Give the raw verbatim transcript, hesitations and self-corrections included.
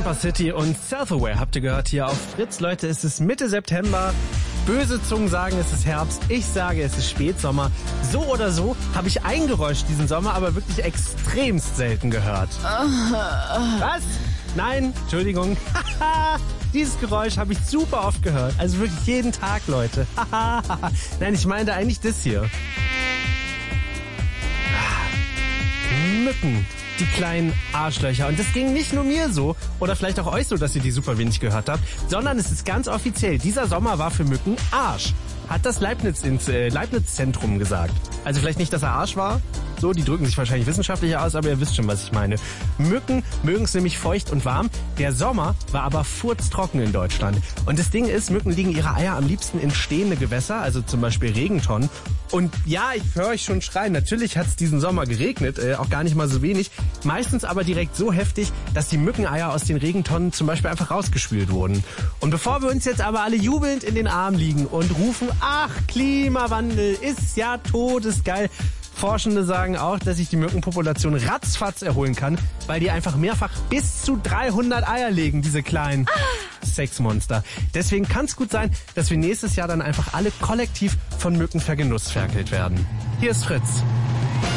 Jumper City und Self-Aware habt ihr gehört hier auf Fritz. Leute, es ist Mitte September. Böse Zungen sagen, es ist Herbst. Ich sage, es ist Spätsommer. So oder so habe ich ein Geräusch diesen Sommer aber wirklich extremst selten gehört. Was? Nein, Entschuldigung. Dieses Geräusch habe ich super oft gehört. Also wirklich jeden Tag, Leute. Nein, ich meinte eigentlich das hier. Mücken. Die kleinen Arschlöcher. Und das ging nicht nur mir so, oder vielleicht auch euch so, dass ihr die super wenig gehört habt, sondern es ist ganz offiziell, dieser Sommer war für Mücken Arsch. Hat das Leibniz ins äh, Leibniz-Zentrum gesagt. Also vielleicht nicht, dass er Arsch war, so, die drücken sich wahrscheinlich wissenschaftlicher aus, aber ihr wisst schon, was ich meine. Mücken mögen es nämlich feucht und warm. Der Sommer war aber furztrocken in Deutschland. Und das Ding ist, Mücken legen ihre Eier am liebsten in stehende Gewässer, also zum Beispiel Regentonnen. Und ja, ich höre euch schon schreien. Natürlich hat es diesen Sommer geregnet, äh, auch gar nicht mal so wenig. Meistens aber direkt so heftig, dass die Mückeneier aus den Regentonnen zum Beispiel einfach rausgespült wurden. Und bevor wir uns jetzt aber alle jubelnd in den Arm liegen und rufen, ach, Klimawandel ist ja todesgeil. Forschende sagen auch, dass sich die Mückenpopulation ratzfatz erholen kann, weil die einfach mehrfach bis zu dreihundert Eier legen, diese kleinen ah. Sexmonster. Deswegen kann es gut sein, dass wir nächstes Jahr dann einfach alle kollektiv von Mücken vergenussferkelt werden. Hier ist Fritz.